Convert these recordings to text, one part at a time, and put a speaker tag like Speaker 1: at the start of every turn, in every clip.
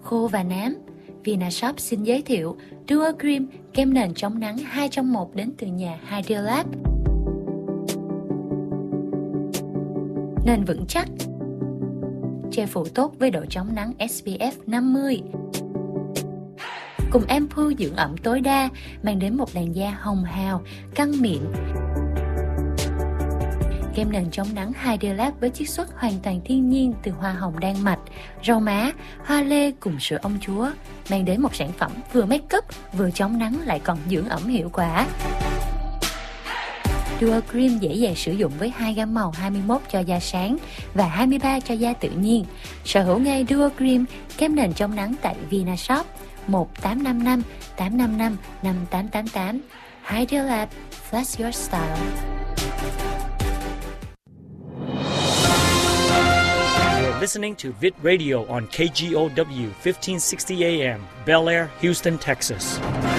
Speaker 1: khô và nám. Vinashop xin giới thiệu Duo Cream, kem nền chống nắng 2 trong 1 đến từ nhà Hydrolab. Nền vững chắc, che phủ tốt với độ chống nắng SPF 50. Cùng ampoule dưỡng ẩm tối đa, mang đến một làn da hồng hào, căng mịn. Kem nền chống nắng Hydrolab với chiết xuất hoàn toàn thiên nhiên từ hoa hồng Đan Mạch, rau má, hoa lê cùng sữa ông chúa, mang đến một sản phẩm vừa make up, vừa chống nắng lại còn dưỡng ẩm hiệu quả. Duo Cream dễ dàng sử dụng với 2 gam màu 21 cho da sáng và 23 cho da tự nhiên. Sở hữu ngay Duo Cream, kem nền chống nắng tại Vinashop 1855 855 5888. Hydrolab, flash your style.
Speaker 2: Listening to Vid Radio on KGOW 1560 AM, Bel Air, Houston, Texas.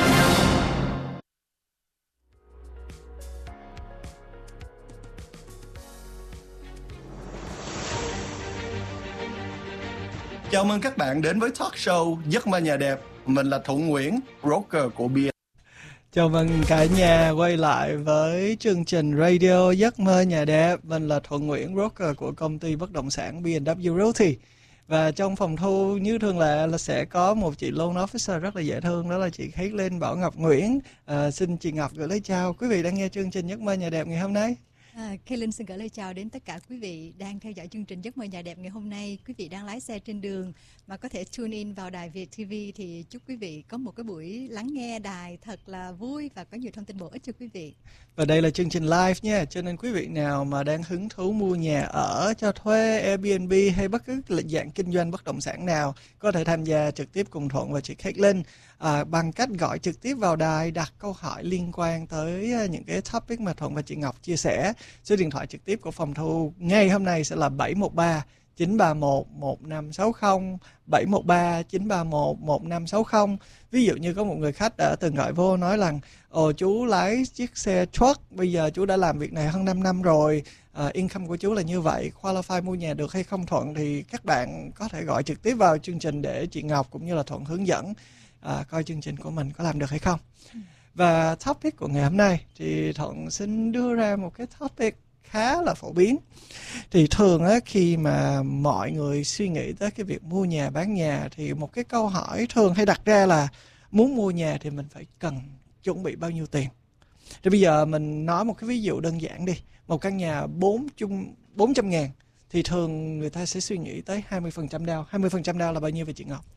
Speaker 3: Chào mừng các bạn đến với talk show Giấc mơ nhà đẹp. Mình là Thuận Nguyễn, broker của BN.
Speaker 4: Chào mừng cả nhà quay lại với chương trình Radio Giấc mơ nhà đẹp. Mình là Thuận Nguyễn, broker của công ty bất động sản B&W Realty. Và trong phòng thu như thường lệ là sẽ có một chị loan officer rất là dễ thương, đó là chị Caitlin Bảo Ngọc Nguyễn. Xin chị Ngọc gửi lời chào quý vị đang nghe chương trình Giấc mơ nhà đẹp ngày hôm nay.
Speaker 5: Caitlin xin gửi lời chào đến tất cả quý vị đang theo dõi chương trình Giấc mơ nhà đẹp ngày hôm nay. Quý vị đang lái xe trên đường mà có thể tune in vào đài Việt TV thì chúc quý vị có một cái buổi lắng nghe đài thật là vui và có nhiều thông tin bổ ích cho quý vị.
Speaker 4: Và đây là chương trình live nha, cho nên quý vị nào mà đang hứng thú mua nhà ở, cho thuê, Airbnb hay bất cứ dạng kinh doanh bất động sản nào có thể tham gia trực tiếp cùng Thuận và chị Caitlin bằng cách gọi trực tiếp vào đài, đặt câu hỏi liên quan tới những cái topic mà Thuận và chị Ngọc chia sẻ. Số điện thoại trực tiếp của phòng thu ngày hôm nay sẽ là 713 931 1560, 713 931 1560. Ví dụ như có một người khách đã từng gọi vô nói rằng chú lái chiếc xe truck, bây giờ chú đã làm việc này hơn 5 năm rồi, income của chú là như vậy, qualify mua nhà được hay không Thuận, thì các bạn có thể gọi trực tiếp vào chương trình để chị Ngọc cũng như là Thuận hướng dẫn coi chương trình của mình có làm được hay không. Và topic của ngày hôm nay thì Thuận xin đưa ra một cái topic khá là phổ biến. Thì thường á, khi mà mọi người suy nghĩ tới cái việc mua nhà, bán nhà thì một cái câu hỏi thường hay đặt ra là muốn mua nhà thì mình phải cần chuẩn bị bao nhiêu tiền. Thì bây giờ mình nói một cái ví dụ đơn giản đi. Một căn nhà 400 ngàn thì thường người ta sẽ suy nghĩ tới 20% down. 20% down là bao nhiêu vậy chị Ngọc?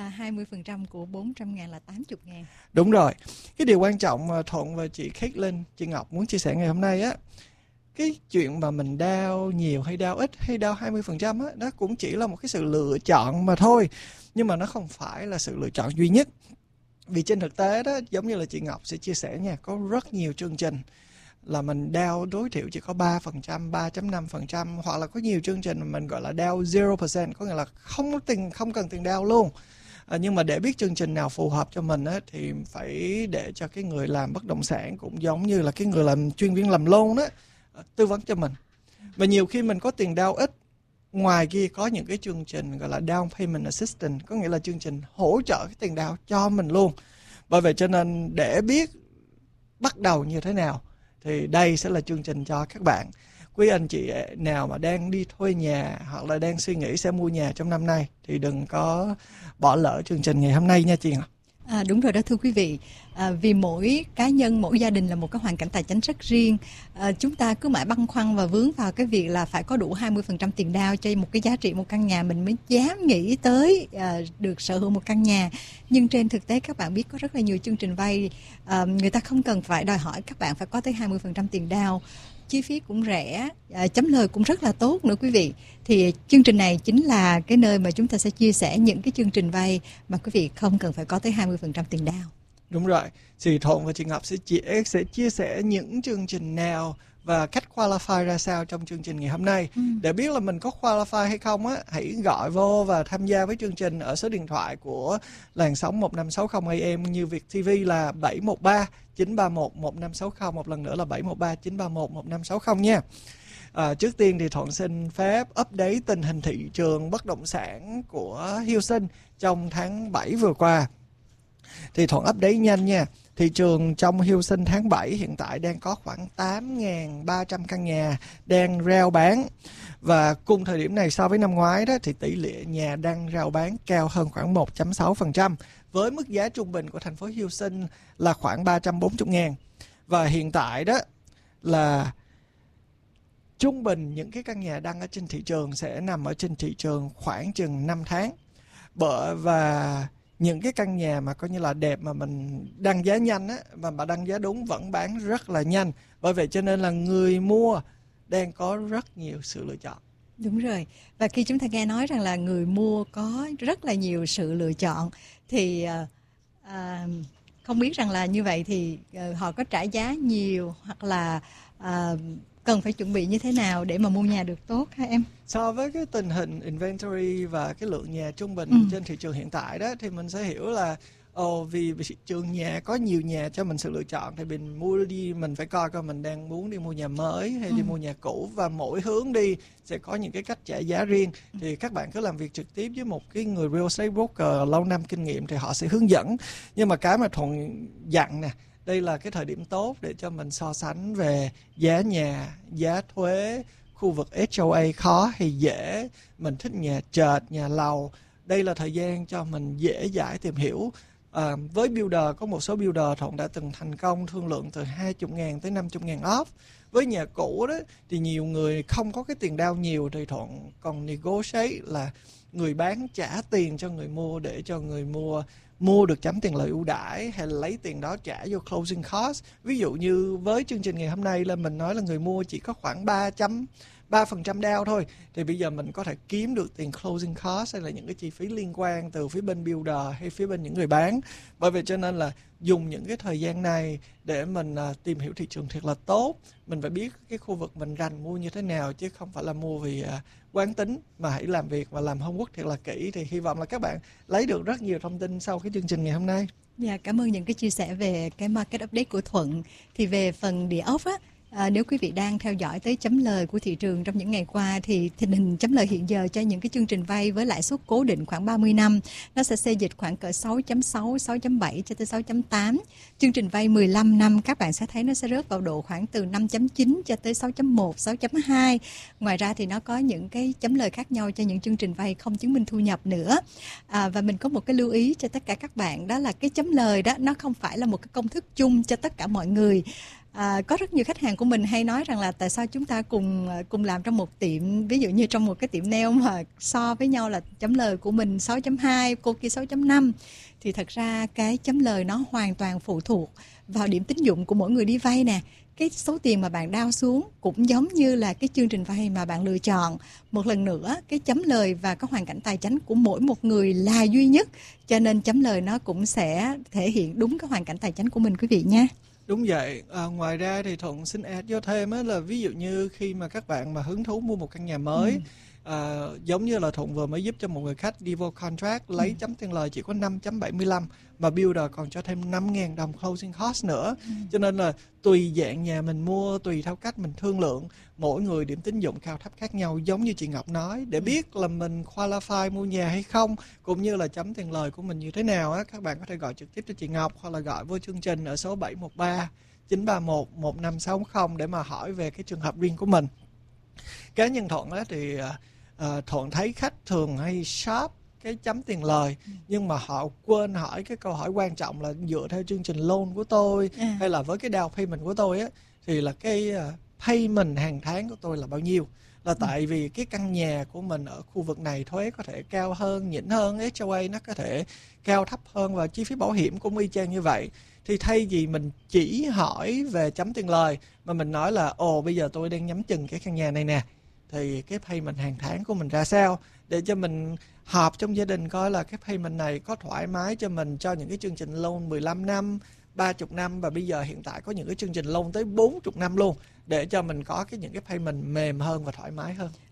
Speaker 5: 20% của 400 ngàn là 80 ngàn.
Speaker 4: Đúng rồi. Cái điều quan trọng mà Thuận và chị Caitlin, chị Ngọc muốn chia sẻ ngày hôm nay á, cái chuyện mà mình down nhiều hay down ít hay down 20% á, đó cũng chỉ là một cái sự lựa chọn mà thôi. Nhưng mà nó không phải là sự lựa chọn duy nhất. Vì trên thực tế đó, giống như là chị Ngọc sẽ chia sẻ nha, có rất nhiều chương trình là mình down tối thiểu chỉ có 3%, 3.5%, hoặc là có nhiều chương trình mà mình gọi là down 0%, có nghĩa là không cần tiền down luôn. Nhưng mà để biết chương trình nào phù hợp cho mình á, thì phải để cho cái người làm bất động sản cũng giống như là cái người làm chuyên viên làm loan đó tư vấn cho mình. Và nhiều khi mình có tiền down ít, ngoài kia có những cái chương trình gọi là down payment assistance, có nghĩa là chương trình hỗ trợ cái tiền down cho mình luôn. Bởi vậy cho nên để biết bắt đầu như thế nào thì đây sẽ là chương trình cho các bạn. Quý anh chị nào mà đang đi thuê nhà hoặc là đang suy nghĩ sẽ mua nhà trong năm nay thì đừng có bỏ lỡ chương trình ngày hôm nay nha chị Ngọc.
Speaker 5: Đúng rồi đó thưa quý vị, vì mỗi cá nhân, mỗi gia đình là một cái hoàn cảnh tài chính rất riêng. Chúng ta cứ mãi băn khoăn và vướng vào cái việc là phải có đủ 20% tiền down cho một cái giá trị một căn nhà mình mới dám nghĩ tới được sở hữu một căn nhà. Nhưng trên thực tế các bạn biết có rất là nhiều chương trình vay, người ta không cần phải đòi hỏi các bạn phải có tới 20% tiền down. Chi phí cũng rẻ, chấm lời cũng rất là tốt nữa quý vị. Thì chương trình này chính là cái nơi mà chúng ta sẽ chia sẻ những cái chương trình vay mà quý vị không cần phải có tới 20% tiền down.
Speaker 4: Đúng rồi, chị Thuận và chị Ngọc sẽ chia sẻ những chương trình nào và cách qualify ra sao trong chương trình ngày hôm nay. Để biết là mình có qualify hay không á, hãy gọi vô và tham gia với chương trình ở số điện thoại của làn sóng 1560 AM như Việt TV là 713 931 1560, một lần nữa là 713 931 1560 nha. Trước tiên thì Thuận xin phép update tình hình thị trường bất động sản của Houston trong tháng 7 vừa qua. Thì Thuận update nhanh nha. Thị trường trong Houston tháng 7 hiện tại đang có khoảng 8.300 căn nhà đang rao bán. Và cùng thời điểm này so với năm ngoái đó thì tỷ lệ nhà đang rao bán cao hơn khoảng 1.6%, với mức giá trung bình của thành phố Houston là khoảng 340.000. Và hiện tại đó là trung bình những cái căn nhà đăng ở trên thị trường sẽ nằm ở trên thị trường khoảng chừng 5 tháng. Và những cái căn nhà mà coi như là đẹp mà mình đăng giá nhanh á, mà đăng giá đúng vẫn bán rất là nhanh. Bởi vậy cho nên là người mua đang có rất nhiều sự lựa chọn.
Speaker 5: Đúng rồi. Và khi chúng ta nghe nói rằng là người mua có rất là nhiều sự lựa chọn thì không biết rằng là như vậy thì họ có trả giá nhiều hoặc là cần phải chuẩn bị như thế nào để mà mua nhà được tốt hả em?
Speaker 4: So với cái tình hình inventory và cái lượng nhà trung bình trên thị trường hiện tại đó thì mình sẽ hiểu là vì thị trường nhà có nhiều nhà cho mình sự lựa chọn thì mình phải coi mình đang muốn đi mua nhà mới hay đi mua nhà cũ, và mỗi hướng đi sẽ có những cái cách trả giá riêng. Thì các bạn cứ làm việc trực tiếp với một cái người real estate broker lâu năm kinh nghiệm thì họ sẽ hướng dẫn. Nhưng mà cái mà Thuận dặn nè, đây là cái thời điểm tốt để cho mình so sánh về giá nhà, giá thuế, khu vực HOA khó hay dễ, mình thích nhà trệt, nhà lầu. Đây là thời gian cho mình dễ dãi tìm hiểu. Với builder, có một số builder Thuận đã từng thành công thương lượng từ 20.000 tới 50.000 off. Với nhà cũ đó thì nhiều người không có cái tiền down nhiều thì Thuận còn negotiate là người bán trả tiền cho người mua để cho người mua được chấm tiền lợi ưu đãi, hay là lấy tiền đó trả vô closing cost. Ví dụ như với chương trình ngày hôm nay là mình nói là người mua chỉ có khoảng 3% down thôi, thì bây giờ mình có thể kiếm được tiền closing cost hay là những cái chi phí liên quan từ phía bên builder hay phía bên những người bán. Bởi vậy cho nên là dùng những cái thời gian này để mình tìm hiểu thị trường thật là tốt. Mình phải biết cái khu vực mình rành mua như thế nào, chứ không phải là mua vì quán tính, mà hãy làm việc và làm homework thật là kỹ. Thì hy vọng là các bạn lấy được rất nhiều thông tin sau cái chương trình ngày hôm nay.
Speaker 5: Dạ, cảm ơn những cái chia sẻ về cái market update của Thuận. Thì về phần địa ốc á, nếu quý vị đang theo dõi tới chấm lời của thị trường trong những ngày qua thì tình hình chấm lời hiện giờ cho những cái chương trình vay với lãi suất cố định khoảng 30 năm nó sẽ xê dịch khoảng cỡ 6.6, 6.7 cho tới 6.8. Chương trình vay 15 năm các bạn sẽ thấy nó sẽ rớt vào độ khoảng từ 5.9 cho tới 6.1, 6.2. Ngoài ra thì nó có những cái chấm lời khác nhau cho những chương trình vay không chứng minh thu nhập nữa. Và mình có một cái lưu ý cho tất cả các bạn, đó là cái chấm lời đó nó không phải là một cái công thức chung cho tất cả mọi người. Có rất nhiều khách hàng của mình hay nói rằng là tại sao chúng ta cùng làm trong một tiệm, ví dụ như trong một cái tiệm nail mà so với nhau là chấm lời của mình 6.2, cô kia 6.5. Thì thật ra cái chấm lời nó hoàn toàn phụ thuộc vào điểm tín dụng của mỗi người đi vay nè. Cái số tiền mà bạn down xuống cũng giống như là cái chương trình vay mà bạn lựa chọn. Một lần nữa, cái chấm lời và cái hoàn cảnh tài chính của mỗi một người là duy nhất, cho nên chấm lời nó cũng sẽ thể hiện đúng cái hoàn cảnh tài chính của mình quý vị nha.
Speaker 4: Đúng vậy. Ngoài ra thì Thuận xin add vô thêm là ví dụ như khi mà các bạn mà hứng thú mua một căn nhà mới, giống như là Thuận vừa mới giúp cho một người khách đi vô contract lấy chấm tiền lời chỉ có 5.75 mà builder còn cho thêm 5.000 đồng closing cost nữa. Cho nên là tùy dạng nhà mình mua, tùy theo cách mình thương lượng, mỗi người điểm tín dụng cao thấp khác nhau, giống như chị Ngọc nói, để biết là mình qualify mua nhà hay không, cũng như là chấm tiền lời của mình như thế nào á. Các bạn có thể gọi trực tiếp cho chị Ngọc hoặc là gọi vô chương trình ở số 713 931 1560 để mà hỏi về cái trường hợp riêng của mình. Cá nhân Thuận á thì Thuận thấy khách thường hay shop cái chấm tiền lời, nhưng mà họ quên hỏi cái câu hỏi quan trọng là dựa theo chương trình loan của tôi hay là với cái down payment của tôi á, thì là cái payment hàng tháng của tôi là bao nhiêu. Là tại vì cái căn nhà của mình ở khu vực này thuế có thể cao hơn, nhỉnh hơn, HOA nó có thể cao thấp hơn, và chi phí bảo hiểm cũng y chang như vậy. Thì thay vì mình chỉ hỏi về chấm tiền lời mà mình nói là bây giờ tôi đang nhắm chừng cái căn nhà này nè, thì cái payment hàng tháng của mình ra sao, để cho mình họp trong gia đình coi là cái payment này có thoải mái cho mình cho những cái chương trình loan 15 năm, 30 năm, và bây giờ hiện tại có những cái chương trình loan tới 40 năm luôn, để cho mình có những cái payment mềm hơn và thoải mái hơn.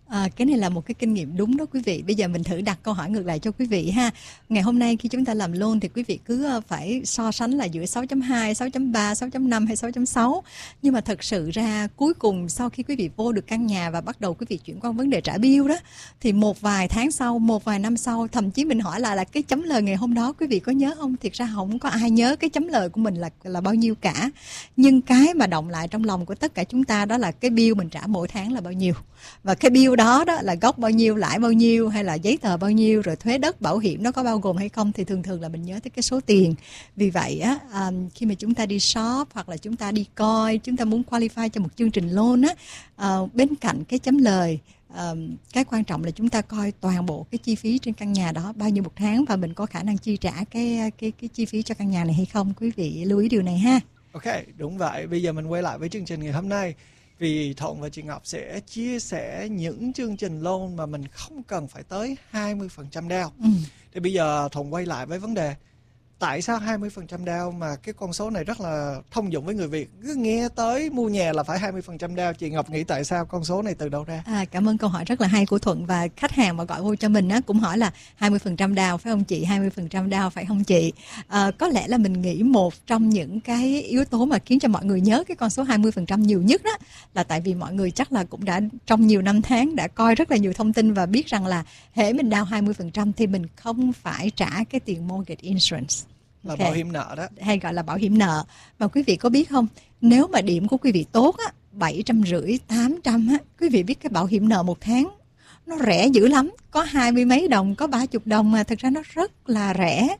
Speaker 5: Cái này là một cái kinh nghiệm đúng đó quý vị. Bây giờ mình thử đặt câu hỏi ngược lại cho quý vị ha. Ngày hôm nay khi chúng ta làm loan thì quý vị cứ phải so sánh là giữa 6.2, 6.3, 6.5 hay 6.6. Nhưng mà thật sự ra cuối cùng sau khi quý vị vô được căn nhà và bắt đầu quý vị chuyển qua vấn đề trả bill đó, thì một vài tháng sau, một vài năm sau, thậm chí mình hỏi lại là cái chấm lời ngày hôm đó quý vị có nhớ không? Thiệt ra không có ai nhớ cái chấm lời của mình là bao nhiêu cả. Nhưng cái mà động lại trong lòng của tất cả chúng ta đó là cái bill mình trả mỗi tháng là bao nhiêu. Và cái bill đó là gốc bao nhiêu, lãi bao nhiêu, hay là giấy tờ bao nhiêu, rồi thuế đất, bảo hiểm nó có bao gồm hay không, thì thường thường là mình nhớ tới cái số tiền. Vì vậy á, khi mà chúng ta đi shop hoặc là chúng ta đi coi, chúng ta muốn qualify cho một chương trình loan á, bên cạnh cái chấm lời, cái quan trọng là chúng ta coi toàn bộ cái chi phí trên căn nhà đó bao nhiêu một tháng và mình có khả năng chi trả cái chi phí cho căn nhà này hay không. Quý vị lưu ý điều này ha. Ok, đúng vậy. Bây giờ mình quay lại với chương trình ngày hôm nay. Vì Thuận và chị Ngọc sẽ chia sẻ những chương trình loan mà mình không cần phải tới 20% down. Thì bây giờ Thuận quay lại với vấn đề tại sao 20% down mà cái con số này rất là thông dụng với người Việt. Cứ nghe tới mua nhà là phải 20% down. Chị Ngọc nghĩ tại sao con số này từ đâu ra? Cảm ơn câu hỏi rất là hay của Thuận. Và khách hàng mà gọi vô cho mình á, cũng hỏi là 20% down phải không chị? 20% down phải không chị? Có lẽ là mình nghĩ một trong những cái yếu tố mà khiến cho mọi người nhớ cái con số 20% nhiều nhất đó là tại vì mọi người chắc là cũng đã trong nhiều năm tháng đã coi rất là nhiều thông tin và biết rằng là hễ mình down 20% thì mình không phải trả cái tiền mortgage insurance. Là bảo hiểm nợ đó, hay gọi là bảo hiểm nợ. Mà quý vị có biết không, nếu mà điểm của quý vị tốt á, 750, 800 á, quý vị biết cái bảo hiểm nợ một tháng nó rẻ dữ lắm, có 20 mấy đồng, có 30 đồng mà thực ra nó rất là rẻ.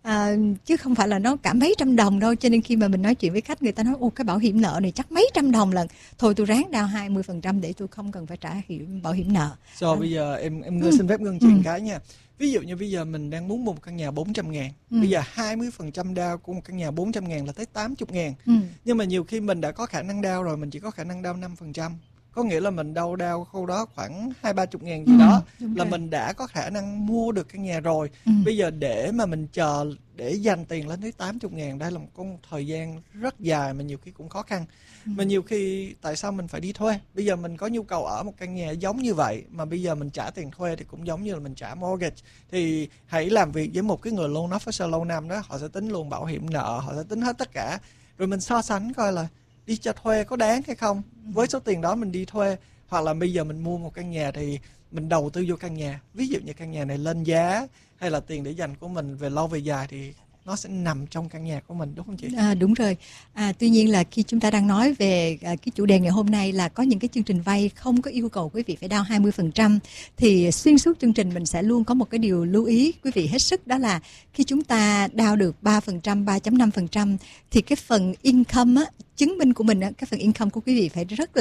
Speaker 5: Chứ không phải là nó cả mấy trăm đồng đâu. Cho nên khi mà mình nói chuyện với khách, người ta nói cái bảo hiểm nợ này chắc mấy trăm đồng lần, thôi tôi ráng down 20% để tôi không cần phải trả bảo hiểm nợ. Bây giờ em xin phép ngưng chuyện cái nha. Ví dụ như bây giờ mình đang muốn mua một căn nhà 400.000, bây giờ 20% down của một căn nhà 400.000 là tới 80.000. Nhưng mà nhiều khi mình đã có khả năng down rồi, mình chỉ có khả năng down 5%. Có nghĩa là mình đâu khâu đó khoảng 20-30 ngàn gì đó là mình đã có khả năng mua được căn nhà rồi. Bây giờ để mà mình chờ để dành tiền lên tới 80 ngàn, đây là một con thời gian rất dài mà nhiều khi cũng khó khăn. Mà nhiều khi tại sao mình phải đi thuê? Bây giờ mình có nhu cầu ở một căn nhà giống như vậy mà bây giờ mình trả tiền thuê thì cũng giống như là mình trả mortgage. Thì hãy làm việc với một cái người loan officer lâu năm đó, họ sẽ tính luôn bảo hiểm nợ, họ sẽ tính hết tất cả. Rồi mình so sánh coi là đi cho thuê có đáng hay không. Với số tiền đó mình đi thuê, hoặc là bây giờ mình mua một căn nhà thì mình đầu tư vô căn nhà. Ví dụ như căn nhà này lên giá hay là tiền để dành của mình về lâu về dài thì nó sẽ nằm trong căn nhà của mình, đúng không chị? Đúng rồi. Tuy nhiên là khi chúng ta đang nói về cái chủ đề ngày hôm nay là có những cái chương trình vay không có yêu cầu quý vị phải down 20%, thì xuyên suốt chương trình mình sẽ luôn có một cái điều lưu ý quý vị hết sức, đó là khi chúng ta down được 3%, 3.5% thì cái phần income á, chứng minh của mình á, cái phần income của quý vị phải rất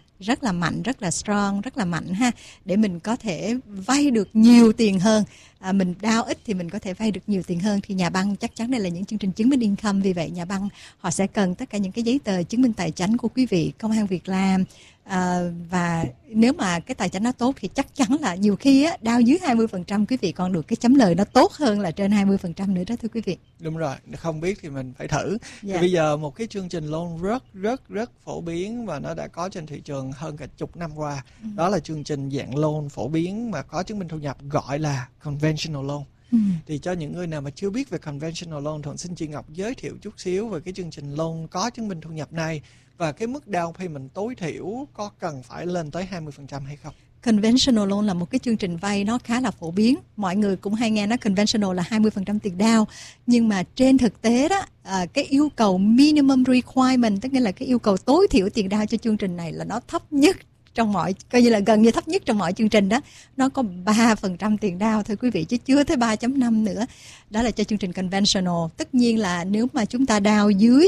Speaker 5: là mạnh, rất là strong, rất là mạnh ha, để mình có thể vay được nhiều tiền hơn. Mình down ít thì mình có thể vay được nhiều tiền hơn. Thì nhà băng chắc chắn đây là những chương trình chứng minh income, vì vậy nhà băng họ sẽ cần tất cả những cái giấy tờ chứng minh tài chính của quý vị, công ăn việc làm. Và nếu mà cái tài chính nó tốt thì chắc chắn là nhiều khi á, down dưới 20% quý vị còn được cái chấm lời nó tốt hơn là trên 20% nữa đó thưa quý vị. Đúng rồi, không biết thì mình phải thử. Thì bây giờ một cái chương trình loan rất phổ biến và nó đã có trên thị trường hơn cả chục năm qua. Đó là chương trình dạng loan phổ biến mà có chứng minh thu nhập, gọi là conventional loan. Thì cho những người nào mà chưa biết về conventional loan, Thuận xin chị Ngọc giới thiệu chút xíu về cái chương trình loan có chứng minh thu nhập này, và cái mức down payment tối thiểu có cần phải lên tới 20% hay không? Conventional loan là một cái chương trình vay nó khá là phổ biến. Mọi người cũng hay nghe nói conventional là 20% tiền down. Nhưng mà trên thực tế đó, cái yêu cầu minimum requirement, tức nghĩa là cái yêu cầu tối thiểu tiền down cho chương trình này là nó thấp nhất trong mọi, coi như là gần như thấp nhất trong mọi chương trình đó. Nó có 3% tiền down thôi quý vị, chứ chưa tới 3.5 nữa. Đó là cho chương trình conventional. Tất nhiên là nếu mà chúng ta down dưới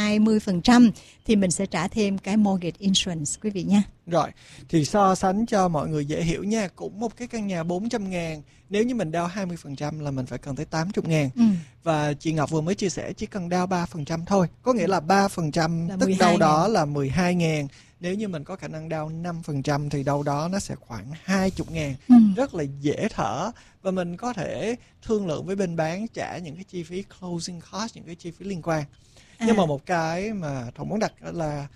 Speaker 5: 20% thì mình sẽ trả thêm cái mortgage insurance quý vị nha. Rồi, thì so sánh cho mọi người dễ hiểu nha. Cũng một cái căn nhà 400.000, nếu như mình down 20% là mình phải cần tới 80.000. Và chị Ngọc vừa mới chia sẻ chỉ cần down 3% thôi. Có nghĩa là 3% là tức đâu đó là 12.000. Nếu như mình có khả năng down 5% thì đâu đó nó sẽ khoảng 20.000. Rất là dễ thở. Và mình có thể thương lượng với bên bán trả những cái chi phí closing cost, những cái chi phí liên quan. Nhưng mà một cái mà Thuận muốn đặt là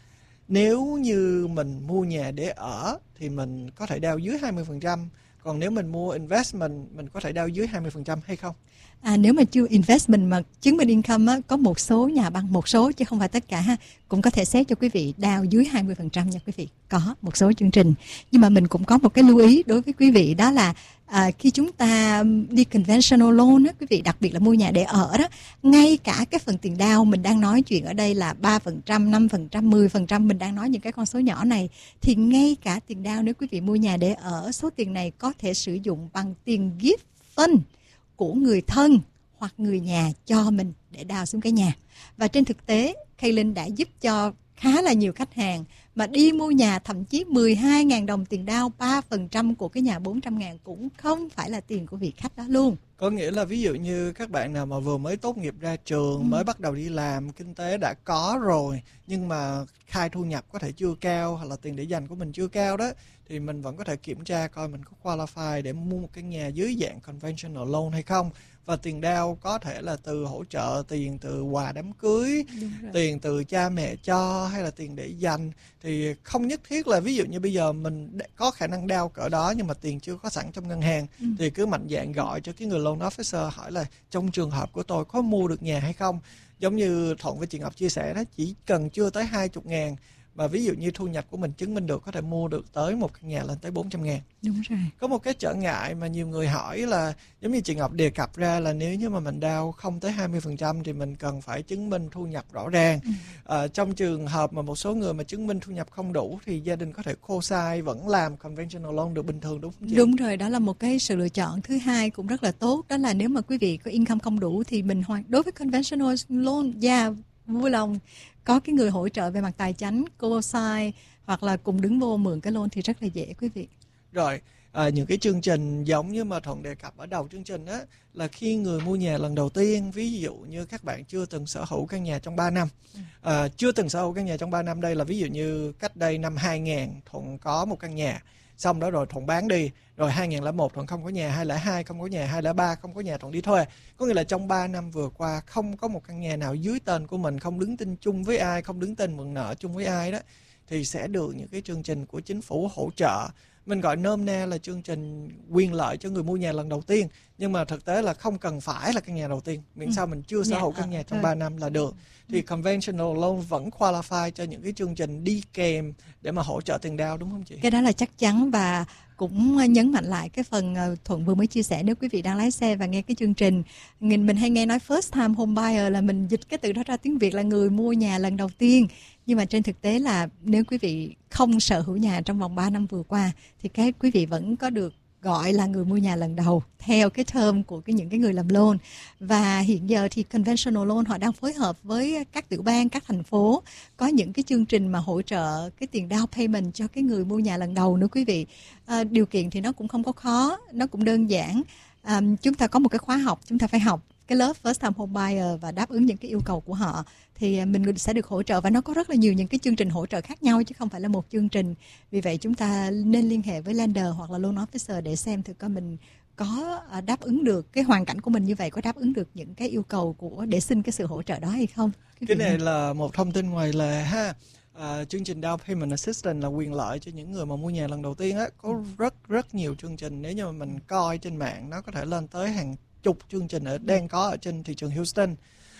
Speaker 4: Nếu như mình mua nhà để ở thì mình có thể down dưới 20%, còn nếu mình mua investment mình có thể down dưới 20% hay không?
Speaker 5: Nếu mà chưa investment mà chứng minh income á, có một số nhà băng, một số chứ không phải tất cả ha, cũng có thể xét cho quý vị down dưới 20% nha quý vị. Có một số chương trình. Nhưng mà mình cũng có một cái lưu ý đối với quý vị, đó là khi chúng ta đi conventional loan á, quý vị, đặc biệt là mua nhà để ở đó, ngay cả cái phần tiền down mình đang nói chuyện ở đây là 3%, 5%, 10%, mình đang nói những cái con số nhỏ này, thì ngay cả tiền down nếu quý vị mua nhà để ở, số tiền này có thể sử dụng bằng tiền gift fund của người thân hoặc người nhà cho mình để đào xuống cái nhà. Và trên thực tế, Kaylin đã giúp cho khá là nhiều khách hàng mà đi mua nhà thậm chí 12.000 đồng tiền down, 3% của cái nhà 400.000 cũng không phải là tiền của vị khách đó luôn.
Speaker 4: Có nghĩa là ví dụ như các bạn nào mà vừa mới tốt nghiệp ra trường, mới bắt đầu đi làm, kinh tế đã có rồi, nhưng mà khai thu nhập có thể chưa cao hoặc là tiền để dành của mình chưa cao đó, thì mình vẫn có thể kiểm tra coi mình có qualify để mua một cái nhà dưới dạng conventional loan hay không. Và tiền down có thể là từ hỗ trợ tiền từ quà đám cưới, tiền từ cha mẹ cho, hay là tiền để dành. Thì không nhất thiết là ví dụ như bây giờ mình có khả năng down cỡ đó nhưng mà tiền chưa có sẵn trong ngân hàng, thì cứ mạnh dạn gọi cho cái người loan officer hỏi là trong trường hợp của tôi có mua được nhà hay không. Giống như Thuận với chị Ngọc chia sẻ đó, chỉ cần chưa tới 20.000 mà ví dụ như thu nhập của mình chứng minh được, có thể mua được tới một căn nhà lên tới 400.000.
Speaker 5: Đúng rồi.
Speaker 4: Có một cái trở ngại mà nhiều người hỏi là giống như chị Ngọc đề cập ra là nếu như mà mình down không tới 20% thì mình cần phải chứng minh thu nhập rõ ràng. Trong trường hợp mà một số người mà chứng minh thu nhập không đủ thì gia đình có thể co-sign vẫn làm conventional loan được bình thường, đúng không chị?
Speaker 5: Đúng rồi, đó là một cái sự lựa chọn thứ hai cũng rất là tốt. Đó là nếu mà quý vị có income không đủ thì mình đối với conventional loan, vui lòng có cái người hỗ trợ về mặt tài chính, co-sign hoặc là cùng đứng vô mượn cái loan thì rất là dễ quý vị.
Speaker 4: Rồi, những cái chương trình giống như mà Thuận đề cập ở đầu chương trình á, là khi người mua nhà lần đầu tiên, ví dụ như các bạn chưa từng sở hữu căn nhà trong 3 năm. Chưa từng sở hữu căn nhà trong 3 năm đây là ví dụ như cách đây năm 2000 Thuận có một căn nhà, xong đó rồi Thuận bán đi, rồi 2001 Thuận không có nhà, 2002 không có nhà, 2003 không có nhà, Thuận đi thuê. Có nghĩa là trong 3 năm vừa qua không có một căn nhà nào dưới tên của mình, không đứng tên chung với ai, không đứng tên mượn nợ chung với ai đó, thì sẽ được những cái chương trình của chính phủ hỗ trợ. Mình gọi nôm na là chương trình quyền lợi cho người mua nhà lần đầu tiên, nhưng mà thực tế là không cần phải là căn nhà đầu tiên, miễn sao mình chưa sở hữu căn nhà trong 3 năm là được. Thì conventional loan vẫn qualify cho những cái chương trình đi kèm để mà hỗ trợ tiền down, đúng không chị?
Speaker 5: Cái đó là chắc chắn. Và cũng nhấn mạnh lại cái phần Thuận vừa mới chia sẻ, nếu quý vị đang lái xe và nghe cái chương trình, mình hay nghe nói first time home buyer là mình dịch cái từ đó ra tiếng Việt là người mua nhà lần đầu tiên. Nhưng mà trên thực tế là nếu quý vị không sở hữu nhà trong vòng 3 năm vừa qua thì cái quý vị vẫn có được gọi là người mua nhà lần đầu theo cái term của những cái người làm loan. Và hiện giờ thì conventional loan họ đang phối hợp với các tiểu bang, các thành phố có những cái chương trình mà hỗ trợ cái tiền down payment cho cái người mua nhà lần đầu nữa quý vị. Điều kiện thì nó cũng không có khó, nó cũng đơn giản. Chúng ta có một cái khóa học, chúng ta phải học cái lớp first time home buyer và đáp ứng những cái yêu cầu của họ thì mình sẽ được hỗ trợ. Và nó có rất là nhiều những cái chương trình hỗ trợ khác nhau chứ không phải là một chương trình. Vì vậy chúng ta nên liên hệ với lender hoặc là loan officer để xem thử coi mình có đáp ứng được cái hoàn cảnh của mình như vậy, có đáp ứng được những cái yêu cầu để xin cái sự hỗ trợ đó hay không.
Speaker 4: Cái này là một thông tin ngoài lề ha. Chương trình Down Payment Assistance là quyền lợi cho những người mà mua nhà lần đầu tiên á. Có rất nhiều chương trình, nếu như mà mình coi trên mạng nó có thể lên tới hàng chục chương trình đang có ở trên thị trường Houston.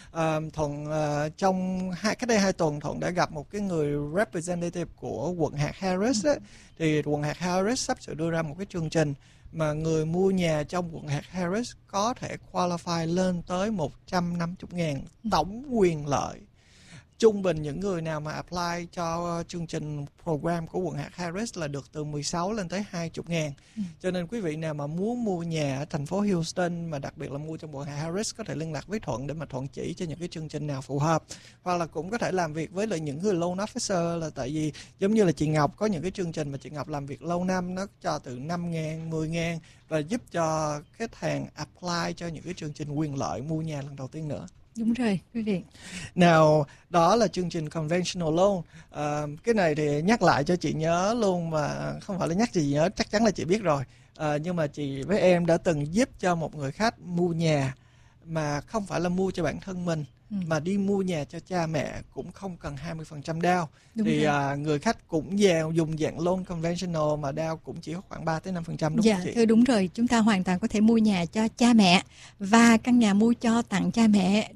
Speaker 4: Thuận trong cách đây 2 tuần Thuận đã gặp một cái người representative của quận hạt Harris á. Thì quận hạt Harris sắp sửa đưa ra một cái chương trình mà người mua nhà trong quận hạt Harris có thể qualify lên tới 150.000 tổng quyền lợi. Trung bình những người nào mà apply cho chương trình program của quận hạt Harris là được từ 16 lên tới 20.000. Cho nên quý vị nào mà muốn mua nhà ở thành phố Houston mà đặc biệt là mua trong quận hạt Harris có thể liên lạc với Thuận để mà Thuận chỉ cho những cái chương trình nào phù hợp. Hoặc là cũng có thể làm việc với lại những người loan officer, là tại vì giống như là chị Ngọc có những cái chương trình mà chị Ngọc làm việc lâu năm, nó cho từ 5.000, 10.000 và giúp cho khách hàng apply cho những cái chương trình quyền lợi mua nhà lần đầu tiên nữa.
Speaker 5: Đúng rồi quý vị.
Speaker 4: Nào, đó là chương trình conventional loan. Cái này thì nhắc lại cho chị nhớ luôn, mà không phải là nhắc chị nhớ, chắc chắn là chị biết rồi. Nhưng mà chị với em đã từng giúp cho một người khách mua nhà mà không phải là mua cho bản thân mình, mà đi mua nhà cho cha mẹ cũng không cần 20% down. Thì người khách cũng dùng dạng loan conventional mà down cũng chỉ khoảng 3-5%, đúng không chị?
Speaker 5: Dạ, thưa đúng rồi. Chúng ta hoàn toàn có thể mua nhà cho cha mẹ, và căn nhà mua cho tặng cha mẹ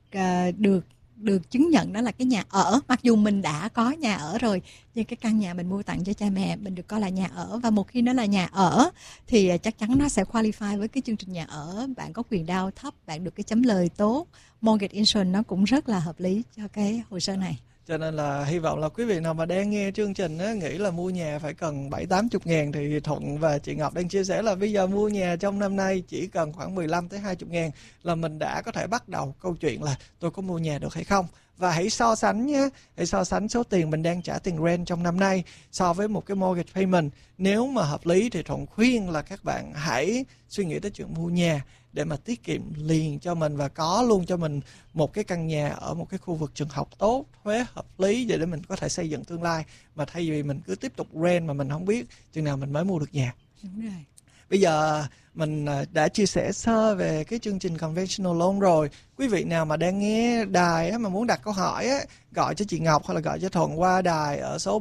Speaker 5: được chứng nhận đó là cái nhà ở. Mặc dù mình đã có nhà ở rồi, nhưng cái căn nhà mình mua tặng cho cha mẹ mình được coi là nhà ở. Và một khi nó là nhà ở thì chắc chắn nó sẽ qualify với cái chương trình nhà ở. Bạn có quyền down thấp, bạn được cái chấm lời tốt, mortgage insurance nó cũng rất là hợp lý cho cái hồ sơ này.
Speaker 4: Cho nên là hy vọng là quý vị nào mà đang nghe chương trình á, nghĩ là mua nhà phải cần 7-80 ngàn, thì Thuận và chị Ngọc đang chia sẻ là bây giờ mua nhà trong năm nay chỉ cần khoảng 15-20 ngàn là mình đã có thể bắt đầu câu chuyện là tôi có mua nhà được hay không. Và hãy so sánh nhé, hãy so sánh số tiền mình đang trả tiền rent trong năm nay so với một cái mortgage payment. Nếu mà hợp lý thì Thuận khuyên là các bạn hãy suy nghĩ tới chuyện mua nhà để mà tiết kiệm liền cho mình và có luôn cho mình một cái căn nhà ở một cái khu vực trường học tốt, thuế hợp lý để mình có thể xây dựng tương lai, mà thay vì mình cứ tiếp tục rent mà mình không biết chừng nào mình mới mua được nhà.
Speaker 5: Đúng rồi.
Speaker 4: Bây giờ mình đã chia sẻ sơ về cái chương trình conventional loan rồi. Quý vị nào mà đang nghe đài á, mà muốn đặt câu hỏi á, gọi cho chị Ngọc hay là gọi cho Thuận qua đài ở số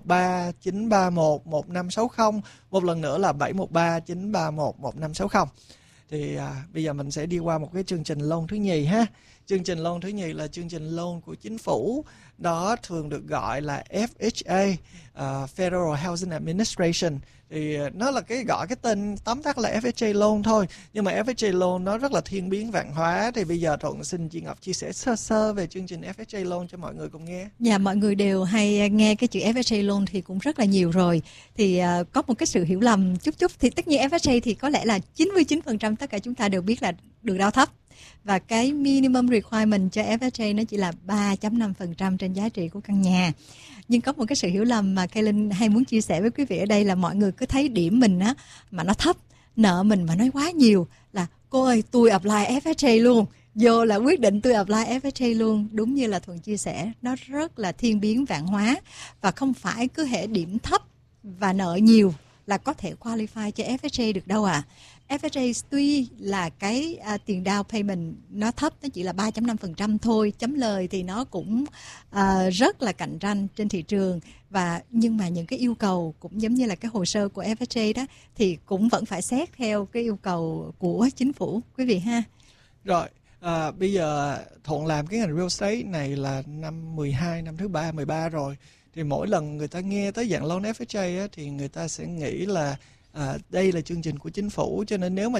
Speaker 4: 713-931-1560. Một lần nữa là 713-931-1560. Thì bây giờ mình sẽ đi qua một cái chương trình loan thứ nhì ha. Chương trình loan thứ nhì là chương trình loan của chính phủ. Đó thường được gọi là FHA, Federal Housing Administration. Thì nó là gọi cái tên tóm tắt là FHA loan thôi. Nhưng mà FHA loan nó rất là thiên biến vạn hóa. Thì bây giờ Thuận xin chị Ngọc chia sẻ sơ về chương trình FHA loan cho mọi người cùng nghe.
Speaker 5: Dạ, mọi người đều hay nghe cái chữ FHA loan thì cũng rất là nhiều rồi. Thì có một cái sự hiểu lầm chút. Thì tất nhiên FHA thì có lẽ là 99% tất cả chúng ta đều biết là được down thấp. Và cái minimum requirement cho FHA nó chỉ là 3.5% trên giá trị của căn nhà. Nhưng có một cái sự hiểu lầm mà Kaylin hay muốn chia sẻ với quý vị ở đây là mọi người cứ thấy điểm mình á mà nó thấp, nợ mình mà nói quá nhiều là cô ơi tôi apply FHA luôn, vô là quyết định tôi apply FHA luôn. Đúng như là Thuận chia sẻ, nó rất là thiên biến vạn hóa và không phải cứ hệ điểm thấp và nợ nhiều là có thể qualify cho FHA được đâu ạ. FHA tuy là cái tiền down payment nó thấp, nó chỉ là 3.5% thôi, chấm lời thì nó cũng rất là cạnh tranh trên thị trường, nhưng mà những cái yêu cầu cũng giống như là cái hồ sơ của FHA đó thì cũng vẫn phải xét theo cái yêu cầu của chính phủ quý vị ha.
Speaker 4: Rồi, bây giờ Thuận làm cái ngành real estate này là năm 12, năm thứ 13 rồi. Thì mỗi lần người ta nghe tới dạng loan FHA á, thì người ta sẽ nghĩ là đây là chương trình của chính phủ, cho nên nếu mà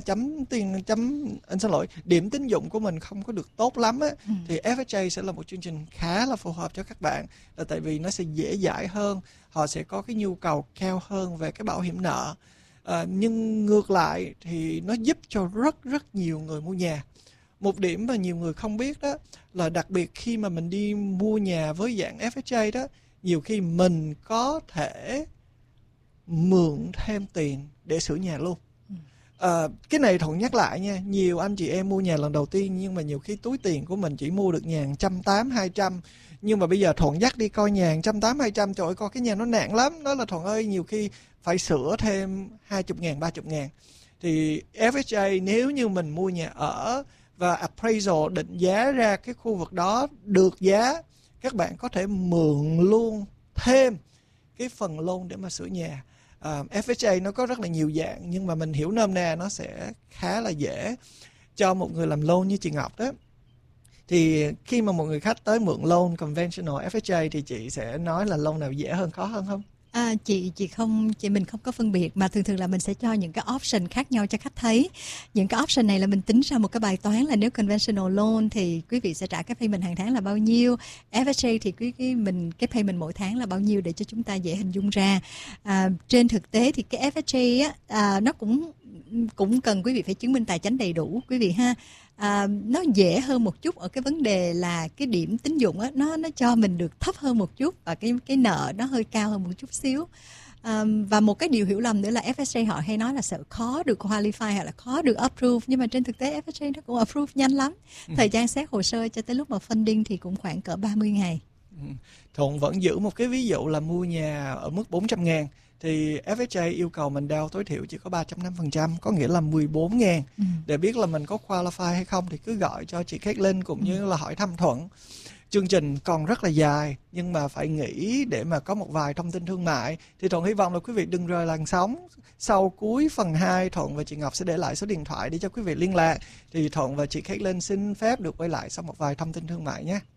Speaker 4: điểm tín dụng của mình không có được tốt lắm á, thì FHA sẽ là một chương trình khá là phù hợp cho các bạn, là tại vì nó sẽ dễ dãi hơn, họ sẽ có cái nhu cầu cao hơn về cái bảo hiểm nợ. Nhưng ngược lại thì nó giúp cho rất nhiều người mua nhà. Một điểm mà nhiều người không biết đó là đặc biệt khi mà mình đi mua nhà với dạng FHA đó, nhiều khi mình có thể mượn thêm tiền để sửa nhà luôn. Cái này Thuận nhắc lại nha, nhiều anh chị em mua nhà lần đầu tiên nhưng mà nhiều khi túi tiền của mình chỉ mua được nhà 180-200, nhưng mà bây giờ Thuận dắt đi coi nhà 180-200, trời ơi coi cái nhà nó nặng lắm, đó là Thuận ơi nhiều khi phải sửa thêm 20.000-30.000. Thì FHA nếu như mình mua nhà ở và appraisal định giá ra cái khu vực đó được giá, các bạn có thể mượn luôn thêm cái phần loan để mà sửa nhà. FHA nó có rất là nhiều dạng, nhưng mà mình hiểu nôm na nó sẽ khá là dễ cho một người làm loan như chị Ngọc đó. Thì khi mà một người khách tới mượn loan conventional FHA thì chị sẽ nói là loan nào dễ hơn, khó hơn không?
Speaker 5: Chị mình không có phân biệt, mà thường là mình sẽ cho những cái option khác nhau cho khách thấy. Những cái option này là mình tính ra một cái bài toán là nếu conventional loan thì quý vị sẽ trả cái payment hàng tháng là bao nhiêu, FHA thì cái payment mỗi tháng là bao nhiêu, để cho chúng ta dễ hình dung ra. Trên thực tế thì cái FHA nó cũng cần quý vị phải chứng minh tài chính đầy đủ quý vị ha. Nó dễ hơn một chút ở cái vấn đề là cái điểm tín dụng á, nó cho mình được thấp hơn một chút, và cái nợ nó hơi cao hơn một chút xíu. Và một cái điều hiểu lầm nữa là FHA họ hay nói là sợ khó được qualify hoặc là khó được approve, nhưng mà trên thực tế FHA nó cũng approve nhanh lắm. Thời gian xét hồ sơ cho tới lúc mà funding thì cũng khoảng cỡ 30 ngày.
Speaker 4: Thuận vẫn giữ một cái ví dụ là mua nhà ở mức 400.000 thì FHA yêu cầu mình down tối thiểu chỉ có 3.5%, có nghĩa là 14.000. Để biết là mình có qualify hay không thì cứ gọi cho chị Caitlin cũng như là hỏi thăm Thuận. Chương trình còn rất là dài nhưng mà phải nghỉ để mà có một vài thông tin thương mại. Thì Thuận hy vọng là quý vị đừng rời làn sóng. Sau cuối phần 2, Thuận và chị Ngọc sẽ để lại số điện thoại để cho quý vị liên lạc. Thì Thuận và chị Caitlin xin phép được quay lại sau một vài thông tin thương mại nhé.